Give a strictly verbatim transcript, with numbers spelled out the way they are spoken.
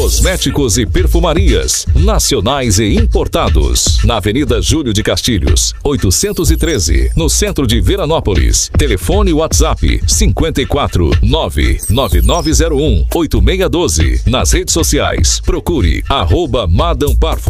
Cosméticos e perfumarias, nacionais e importados. Na Avenida Júlio de Castilhos, oitocentos e treze, no centro de Veranópolis. Telefone WhatsApp cinco quatro nove nove nove zero um oito seis um dois. Nas redes sociais, procure arroba Madame Parfum.